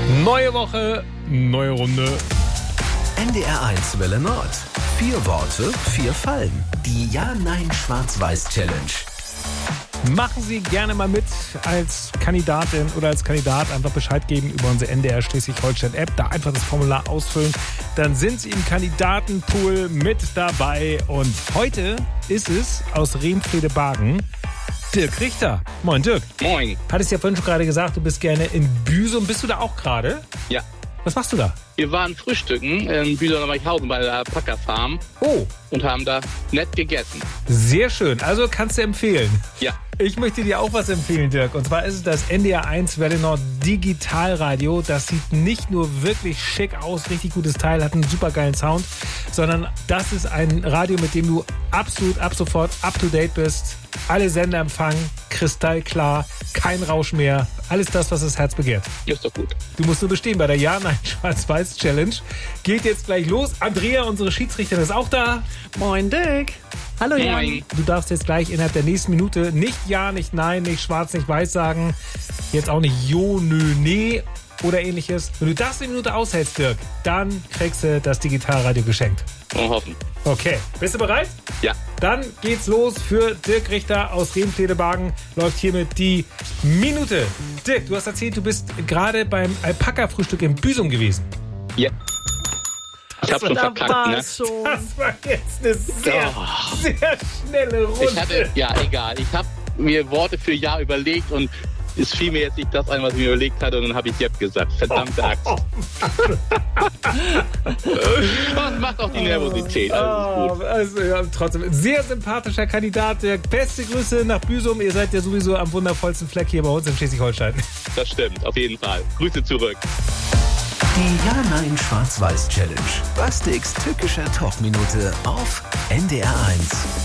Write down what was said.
Neue Woche, neue Runde. NDR1 Welle Nord. 4 Worte, 4 Fallen. Die Ja-Nein-Schwarz-Weiß-Challenge. Machen Sie gerne mal mit als Kandidatin oder als Kandidat. Einfach Bescheid geben über unsere NDR Schleswig-Holstein-App. Da einfach das Formular ausfüllen. Dann sind Sie im Kandidatenpool mit dabei. Und heute ist es aus Rehmflede-Bargen Dirk Richter. Moin Dirk. Moin. Hattest ja vorhin schon gerade gesagt, du bist gerne in Büsum. Bist du da auch gerade? Ja. Was machst du da? Wir waren frühstücken in Büsum-Weichhausen bei der Alpaka-Farm Oh, und haben da nett gegessen. sehr schön. Also kannst du empfehlen. Ja. Ich möchte dir auch was empfehlen, Dirk. Und zwar ist es das NDR1 Welle Nord Digitalradio. Das sieht nicht nur wirklich schick aus, richtig gutes Teil, hat einen super geilen Sound, sondern das ist ein Radio, mit dem du absolut ab sofort up to date bist. Alle Sender empfangen, kristallklar, kein Rausch mehr. Alles das, was das Herz begehrt. Ist doch gut. Du musst nur bestehen bei der Ja-Nein-Schwarz-Weiß-Challenge. Geht jetzt gleich los. Andrea, unsere Schiedsrichterin, ist auch da. Moin Dirk. Hallo Jan. Moin. Du darfst jetzt gleich innerhalb der nächsten Minute nicht Ja, nicht Nein, nicht Schwarz, nicht Weiß sagen. Jetzt auch nicht Jo, Nö, Nee oder ähnliches. Wenn du das eine Minute aushältst, Dirk, dann kriegst du das Digitalradio geschenkt. Mal hoffen. Okay, bist du bereit? Ja. Dann geht's los für Dirk Richter aus Rehmflede-Bargen. Läuft hiermit die Minute. Dirk, du hast erzählt, du bist gerade beim Alpaka-Frühstück in Büsum gewesen. Ja. Ich hab schon Da verkackt, war ne? es schon. Das war jetzt eine sehr schnelle Runde. Ich hatte, ja, egal. Ich habe mir Worte für Ja überlegt und es fiel mir jetzt nicht das ein, was ich mir überlegt hatte, und dann habe ich Jepp gesagt. Verdammte Axt. Das macht auch die Nervosität. Alles gut. Also, ja, trotzdem, ein sehr sympathischer Kandidat. Dirk, beste Grüße nach Büsum. Ihr seid ja sowieso am wundervollsten Fleck hier bei uns in Schleswig-Holstein. Das stimmt, auf jeden Fall. Grüße zurück. Die Ja-Nein-Schwarz-Weiß-Challenge. Bastix tückischer Talkminute auf NDR1.